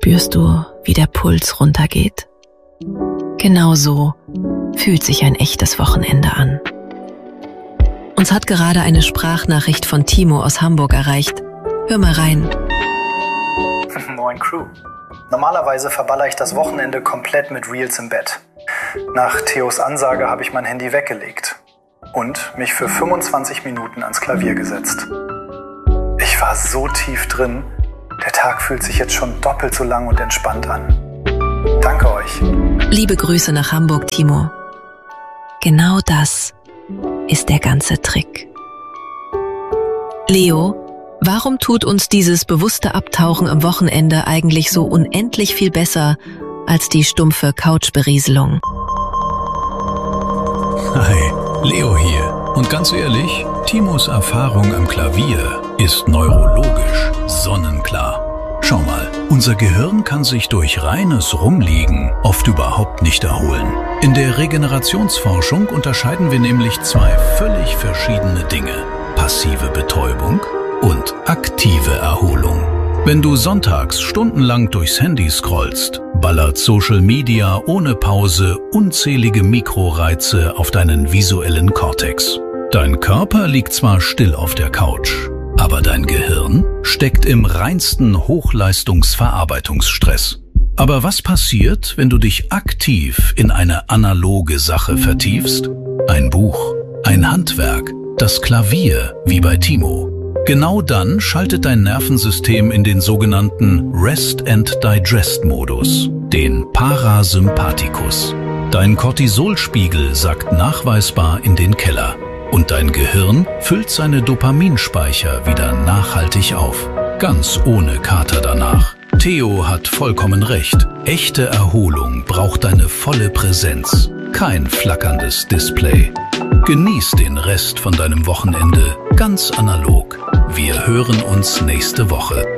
spürst du, wie der Puls runtergeht? Genau so fühlt sich ein echtes Wochenende an. Uns hat gerade eine Sprachnachricht von Timo aus Hamburg erreicht. Hör mal rein. Moin Crew. Normalerweise verballer ich das Wochenende komplett mit Reels im Bett. Nach Theos Ansage habe ich mein Handy weggelegt und mich für 25 Minuten ans Klavier gesetzt. Ich war so tief drin, der Tag fühlt sich jetzt schon doppelt so lang und entspannt an. Danke euch. Liebe Grüße nach Hamburg, Timo. Genau das ist der ganze Trick. Leo, warum tut uns dieses bewusste Abtauchen am Wochenende eigentlich so unendlich viel besser als die stumpfe Couchberieselung? Hi, Leo hier. Und ganz ehrlich, Timos Erfahrung am Klavier ist neurologisch sonnenklar. Schau mal, unser Gehirn kann sich durch reines Rumliegen oft überhaupt nicht erholen. In der Regenerationsforschung unterscheiden wir nämlich zwei völlig verschiedene Dinge: passive Betäubung und aktive Erholung. Wenn du sonntags stundenlang durchs Handy scrollst, ballert Social Media ohne Pause unzählige Mikroreize auf deinen visuellen Kortex. Dein Körper liegt zwar still auf der Couch, aber dein Gehirn steckt im reinsten Hochleistungsverarbeitungsstress. Aber was passiert, wenn du dich aktiv in eine analoge Sache vertiefst? Ein Buch, ein Handwerk, das Klavier, wie bei Timo. Genau dann schaltet dein Nervensystem in den sogenannten Rest-and-Digest-Modus, den Parasympathikus. Dein Cortisolspiegel sackt nachweisbar in den Keller und dein Gehirn füllt seine Dopaminspeicher wieder nachhaltig auf, ganz ohne Kater danach. Theo hat vollkommen recht. Echte Erholung braucht deine volle Präsenz, kein flackerndes Display. Genieß den Rest von deinem Wochenende ganz analog. Wir hören uns nächste Woche.